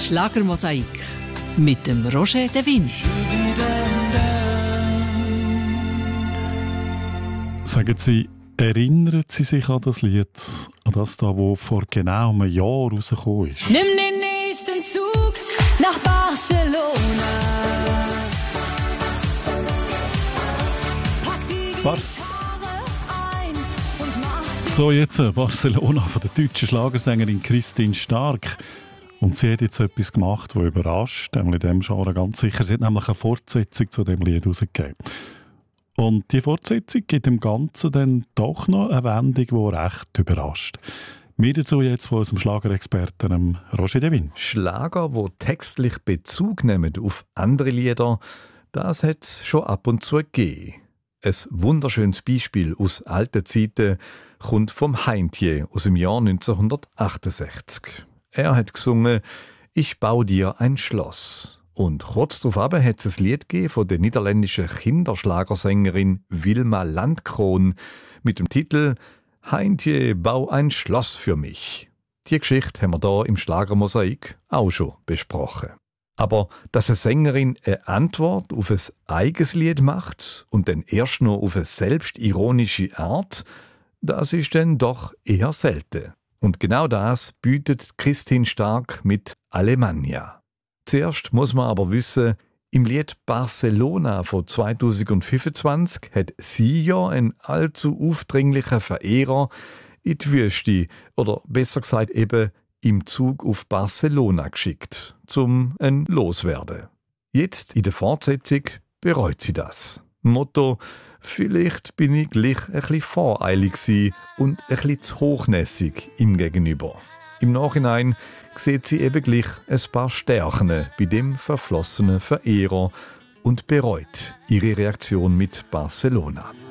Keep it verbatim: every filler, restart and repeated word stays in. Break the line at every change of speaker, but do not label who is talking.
Schlagermosaik mit dem Roger de Vin.
Sagen Sie, erinnern Sie sich an das Lied, an das da, wo vor genau einem Jahr rausgekommen ist?
Nimm den nächsten Zug nach Barcelona. Pack die
Was?
Gitarre ein und mach
So, jetzt äh, Barcelona von der deutschen Schlagersängerin Christine Stark. Und sie hat jetzt etwas gemacht, das überrascht, in diesem Genre ganz sicher. Sie hat nämlich eine Fortsetzung zu dem Lied herausgegeben. Und die Fortsetzung gibt dem Ganzen dann doch noch eine Wendung, die recht überrascht. Mehr dazu jetzt von unserem Schlagerexperten Roger de Vin.
Schlager, die textlich Bezug nehmen auf andere Lieder, das hat es schon ab und zu gegeben. Ein wunderschönes Beispiel aus alten Zeiten kommt vom Heintje aus dem Jahr neunzehnhundertachtundsechzig. Er hat gesungen «Ich bau dir ein Schloss». Und kurz darauf hat es ein Lied gegeben von der niederländischen Kinderschlagersängerin Wilma Landkroon mit dem Titel «Heintje, bau ein Schloss für mich». Die Geschichte haben wir hier im Schlagermosaik auch schon besprochen. Aber dass eine Sängerin eine Antwort auf ein eigenes Lied macht und dann erst noch auf eine selbstironische Art, das ist dann doch eher selten. Und genau das bietet Christine Stark mit Alemannia. Zuerst muss man aber wissen, im Lied Barcelona von zweitausendfünfundzwanzig hat sie ja einen allzu aufdringlichen Verehrer in die Wüste oder besser gesagt eben im Zug auf Barcelona geschickt, zum ein Loswerden. Jetzt in der Fortsetzung bereut sie das. Motto: Vielleicht bin ich gleich ein bisschen voreilig gewesen und ein bisschen zu hochnässig ihm gegenüber. Im Nachhinein sieht sie eben gleich ein paar Stärken bei dem verflossenen Verehrer und bereut ihre Reaktion mit Barcelona.